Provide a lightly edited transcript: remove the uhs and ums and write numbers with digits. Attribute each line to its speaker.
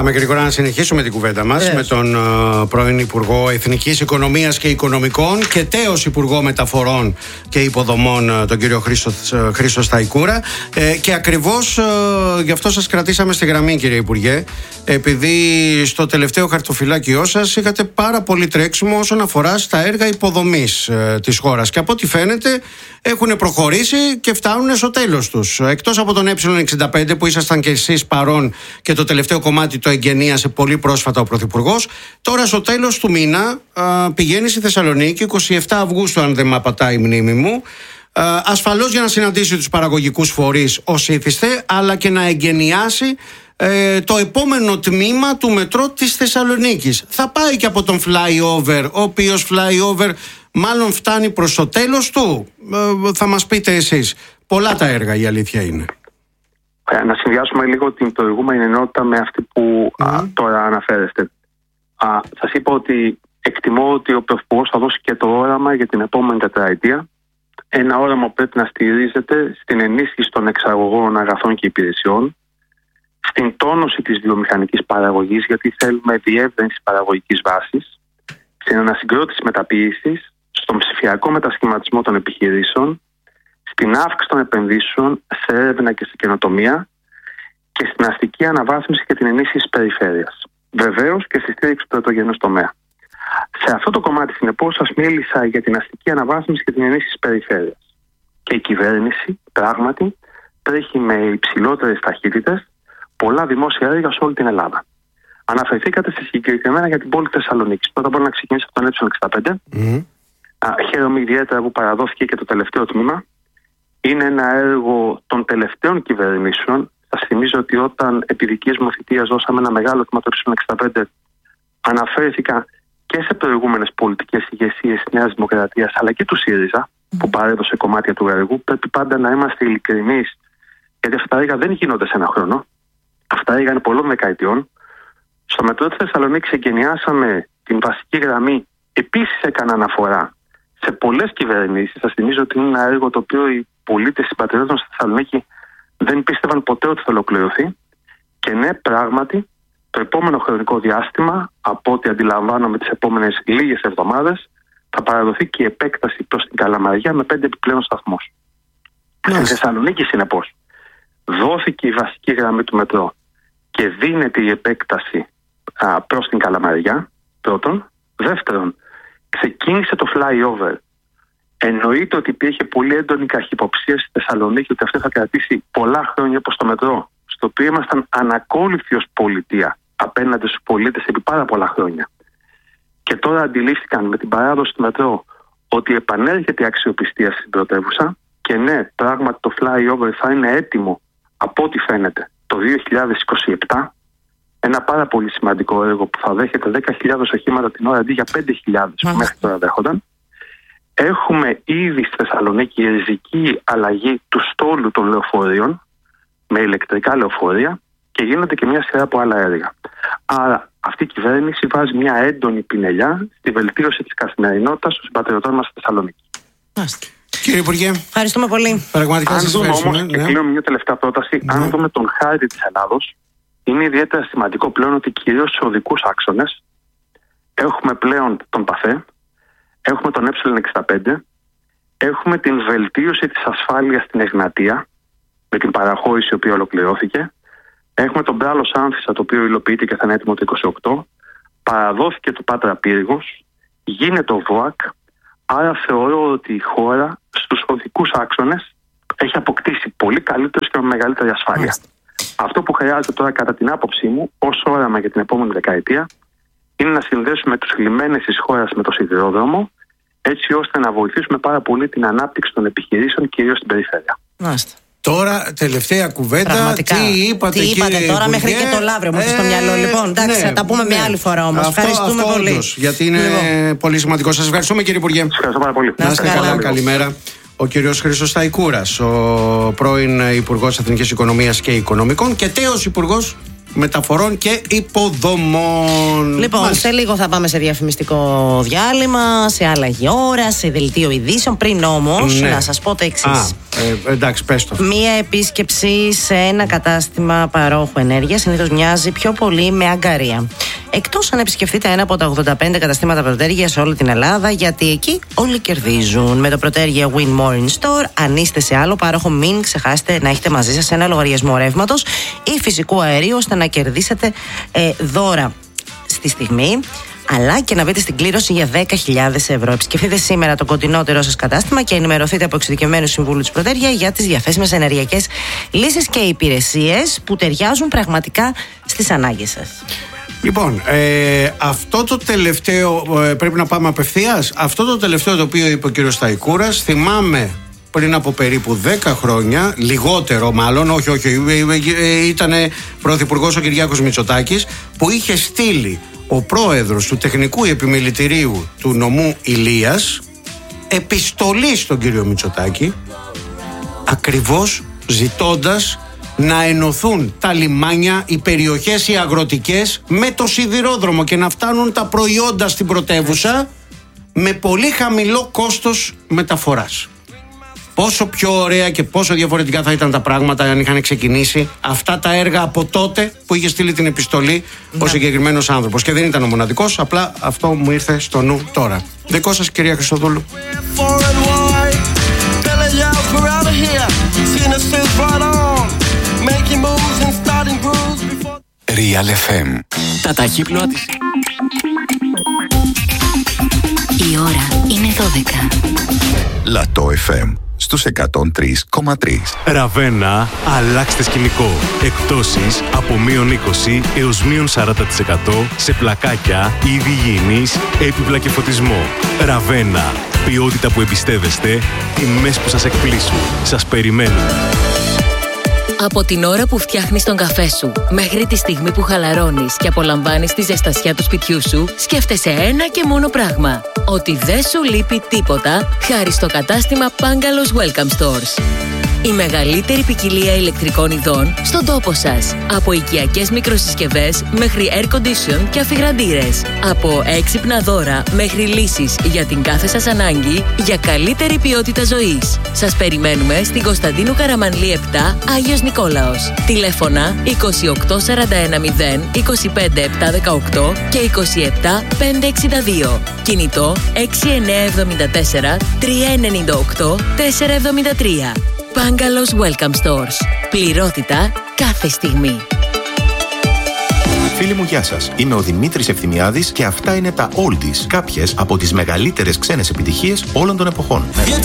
Speaker 1: Πάμε γρήγορα να συνεχίσουμε την κουβέντα μας με τον πρώην Υπουργό Εθνικής Οικονομίας και Οικονομικών και τέος Υπουργό Μεταφορών και Υποδομών, τον κύριο Χρήστο Σταϊκούρα. Και ακριβώς γι' αυτό σας κρατήσαμε στη γραμμή, κύριε Υπουργέ, επειδή στο τελευταίο χαρτοφυλάκιό σας είχατε πάρα πολύ τρέξιμο όσον αφορά στα έργα υποδομής της χώρας. Και από ό,τι φαίνεται έχουν προχωρήσει και φτάνουν στο τέλος τους. Εκτός από τον Ε65 που ήσασταν και εσείς παρόν και το τελευταίο κομμάτι το εγγενίασε πολύ πρόσφατα ο Πρωθυπουργός, τώρα στο τέλος του μήνα πηγαίνει στη Θεσσαλονίκη, 27 Αυγούστου αν δεν με απατάει η μνήμη μου, ασφαλώς για να συναντήσει τους παραγωγικούς φορείς ως ήθιστε, αλλά και να εγγενιάσει το επόμενο τμήμα του μετρό της Θεσσαλονίκης. Θα πάει και από τον flyover, ο οποίος flyover μάλλον φτάνει προς το τέλος του. Θα μας πείτε εσείς. Πολλά τα έργα, η αλήθεια είναι.
Speaker 2: Να συνδυάσουμε λίγο την προηγούμενη ενότητα με αυτή που τώρα αναφέρεστε. Σας είπα ότι εκτιμώ ότι ο Πρωθυπουργός θα δώσει και το όραμα για την επόμενη τετραετία. Ένα όραμα που πρέπει να στηρίζεται στην ενίσχυση των εξαγωγών αγαθών και υπηρεσιών, στην τόνωση της βιομηχανικής παραγωγής, γιατί θέλουμε διεύρυνση παραγωγικής βάσης, στην ανασυγκρότηση μεταποίησης, στον ψηφιακό μετασχηματισμό των επιχειρήσεων, στην αύξηση των επενδύσεων σε έρευνα και σε καινοτομία και στην αστική αναβάθμιση και την ενίσχυση της περιφέρειας. Βεβαίως και στη στήριξη του πρωτογενούς τομέα. Σε αυτό το κομμάτι, συνεπώς, σας μίλησα για την αστική αναβάθμιση και την ενίσχυση της περιφέρειας. Και η κυβέρνηση, πράγματι, τρέχει με υψηλότερες ταχύτητες πολλά δημόσια έργα σε όλη την Ελλάδα. Αναφερθήκατε συγκεκριμένα για την πόλη Θεσσαλονίκης. Πρώτα απ' όλα να ξεκινήσω από τον Ε65. Χαίρομαι ιδιαίτερα που παραδόθηκε και το τελευταίο τμήμα. Είναι ένα έργο των τελευταίων κυβερνήσεων. Σας θυμίζω ότι όταν επί δικής μου θητείας δώσαμε ένα μεγάλο τμήμα του Ε65, αναφέρθηκα και σε προηγούμενες πολιτικές ηγεσίες της Νέας Δημοκρατίας αλλά και του ΣΥΡΙΖΑ που παρέδωσε κομμάτια του έργου. Πρέπει πάντα να είμαστε ειλικρινείς, γιατί αυτά τα έργα δεν γίνονται σε ένα χρόνο. Αυτά έργα είναι πολλών δεκαετιών. Στο μετρό της Θεσσαλονίκης εγκαινιάσαμε την βασική γραμμή. Επίσης έκανα αναφορά σε πολλές κυβερνήσεις. Σας θυμίζω ότι είναι ένα έργο το οποίο οι πολίτες συμπατριώτες στη Θεσσαλονίκη δεν πίστευαν ποτέ ότι θα ολοκληρωθεί. Και ναι, πράγματι, το επόμενο χρονικό διάστημα, από ό,τι αντιλαμβάνομαι τις επόμενες λίγες εβδομάδες, θα παραδοθεί και η επέκταση προς την Καλαμαριά με 5 επιπλέον σταθμούς. Στη Θεσσαλονίκη, συνεπώς, δόθηκε η βασική γραμμή του μετρό και δίνεται η επέκταση προς την Καλαμαριά, πρώτον. Δεύτερον, ξεκίνησε το flyover. Εννοείται ότι υπήρχε πολύ έντονη καχυποψία στη Θεσσαλονίκη ότι αυτό θα κρατήσει πολλά χρόνια όπως το μετρό, στο οποίο ήμασταν ανακόλουθοι ως πολιτεία απέναντι στους πολίτες επί πάρα πολλά χρόνια. Και τώρα αντιλήφθηκαν με την παράδοση του μετρό ότι επανέρχεται η αξιοπιστία στην πρωτεύουσα και ναι, πράγματι το flyover θα είναι έτοιμο από ό,τι φαίνεται το 2027. Ένα πάρα πολύ σημαντικό έργο που θα δέχεται 10.000 οχήματα την ώρα αντί για 5.000 που μέχρι τώρα δέχονταν. Έχουμε ήδη στη Θεσσαλονίκη ριζική αλλαγή του στόλου των λεωφορείων με ηλεκτρικά λεωφορεία και γίνονται και μια σειρά από άλλα έργα. Άρα αυτή η κυβέρνηση βάζει μια έντονη πινελιά στη βελτίωση της καθημερινότητας των συμπατριωτών μας στη Θεσσαλονίκη.
Speaker 1: Κύριε Υπουργέ,
Speaker 3: ευχαριστούμε πολύ.
Speaker 1: Πραγματικά
Speaker 2: αν δούμε όμως, και κλείνω μια τελευταία πρόταση, αν δούμε τον χάρτη της Ελλάδος, είναι ιδιαίτερα σημαντικό πλέον ότι κυρίως στους οδικούς άξονες έχουμε πλέον τον ΠΑΘΕ, έχουμε τον Ε65, έχουμε την βελτίωση της ασφάλειας στην Εγνατία με την παραχώρηση η οποία ολοκληρώθηκε, έχουμε τον Μπράλος Άνθισσα το οποίο υλοποιείται και θα είναι έτοιμο το 28, παραδόθηκε το Πάτρα Πύργος, γίνεται ο ΒΟΑΚ, άρα θεωρώ ότι η χώρα στους οδικούς άξονες έχει αποκτήσει πολύ καλύτερη και μεγαλύτερη ασφάλεια. Αυτό που χρειάζεται τώρα κατά την άποψή μου ως όραμα για την επόμενη δεκαετία είναι να συνδέσουμε τους λιμένες της χώρας με το σιδηρόδρομο, έτσι ώστε να βοηθήσουμε πάρα πολύ την ανάπτυξη των επιχειρήσεων κυρίως στην περιφέρεια.
Speaker 1: Τώρα, τελευταία κουβέντα.
Speaker 3: Πραγματικά.
Speaker 1: Τι είπατε
Speaker 3: τώρα,
Speaker 1: Υπουργέ?
Speaker 3: μέχρι και το Λαύριο μου στο μυαλό. Λοιπόν, εντάξει, θα τα πούμε μια άλλη φορά όμως. Ευχαριστούμε πολύ.
Speaker 1: Όντως, γιατί είναι πολύ σημαντικό. Σας ευχαριστούμε, κύριε Υπουργέ.
Speaker 2: Σας ευχαριστώ πάρα πολύ.
Speaker 1: Να είστε καλά. Καλημέρα. Ο κύριος Χρήστος Σταϊκούρας, ο πρώην Υπουργός Εθνικής Οικονομίας και Οικονομικών και τέος Υπουργός μεταφορών και υποδομών.
Speaker 3: Λοιπόν, σε λίγο θα πάμε σε διαφημιστικό διάλειμμα, σε άλλαγη ώρα, σε δελτίο ειδήσεων. Πριν όμως, να σας πω το εξής.
Speaker 1: Εντάξει, πες το.
Speaker 3: Μία επίσκεψη σε ένα κατάστημα παρόχου ενέργειας συνήθως μοιάζει πιο πολύ με αγκαρία. Εκτός αν επισκεφτείτε ένα από τα 85 καταστήματα Πρωτέργεια σε όλη την Ελλάδα, γιατί εκεί όλοι κερδίζουν. Με το Πρωτέργεια Win More in Store, αν είστε σε άλλο πάροχο, μην ξεχάσετε να έχετε μαζί σας ένα λογαριασμό ρεύματος ή φυσικού αερίου, ώστε να κερδίσετε δώρα στη στιγμή, αλλά και να μπείτε στην κλήρωση για 10.000 ευρώ. Επισκεφτείτε σήμερα το κοντινότερό σας κατάστημα και ενημερωθείτε από εξειδικευμένους συμβούλους της Πρωτέργεια για τις διαθέσιμες ενεργειακές λύσεις και υπηρεσίες που ταιριάζουν πραγματικά στις ανάγκες σας.
Speaker 1: Λοιπόν, αυτό το τελευταίο, πρέπει να πάμε απευθείας. Αυτό το τελευταίο το οποίο είπε ο κύριος Σταϊκούρας, θυμάμαι πριν από περίπου 10 χρόνια, λιγότερο μάλλον, όχι, ήταν πρωθυπουργός ο Κυριάκος Μητσοτάκης, που είχε στείλει ο πρόεδρος του Τεχνικού Επιμελητηρίου του νομού Ηλίας επιστολή στον κύριο Μητσοτάκη, ακριβώς ζητώντας να ενωθούν τα λιμάνια, οι περιοχές οι αγροτικές με το σιδηρόδρομο και να φτάνουν τα προϊόντα στην πρωτεύουσα με πολύ χαμηλό κόστος μεταφοράς. Πόσο πιο ωραία και πόσο διαφορετικά θα ήταν τα πράγματα αν είχαν ξεκινήσει αυτά τα έργα από τότε που είχε στείλει την επιστολή ο συγκεκριμένος άνθρωπος. Και δεν ήταν ο μοναδικός, απλά αυτό μου ήρθε στο νου τώρα. Δικό σας, κυρία Χριστοδούλου.
Speaker 4: Real FM. Τα ταχύπλοα της.
Speaker 5: Η ώρα είναι 12.
Speaker 4: Λατό FM στους 103,3.
Speaker 6: Ραβένα, αλλάξτε σκηνικό. Εκπτώσεις από -20 έως -40% σε πλακάκια, είδη υγιεινής, έπιπλα και φωτισμό. Ραβένα, ποιότητα που εμπιστεύεστε, τιμές που σας εκπλήσουν. Σας περιμένουμε.
Speaker 5: Από την ώρα που φτιάχνεις τον καφέ σου μέχρι τη στιγμή που χαλαρώνεις και απολαμβάνεις τη ζεστασιά του σπιτιού σου, σκέφτεσαι ένα και μόνο πράγμα. Ότι δεν σου λείπει τίποτα χάρη στο κατάστημα Pangalos Welcome Stores. Η μεγαλύτερη ποικιλία ηλεκτρικών ειδών στον τόπο σας. Από οικιακές μικροσυσκευές μέχρι air condition και αφιγραντήρες. Από έξυπνα δώρα μέχρι λύσεις για την κάθε σας ανάγκη για καλύτερη ποιότητα ζωής. Σας περιμένουμε στην Κωνσταντίνου Καραμανλή 7, Άγιος Νικόλαος. Τηλέφωνα 28410 25718 και 27562. Κινητό 6974 398 473. Pangalos Welcome Stores. Πληρότητα κάθε στιγμή.
Speaker 7: Φίλοι μου, γεια σας. Είμαι ο Δημήτρης Ευθυμιάδης και αυτά είναι τα Oldies. Κάποιες από τις μεγαλύτερες ξένες επιτυχίες όλων των εποχών.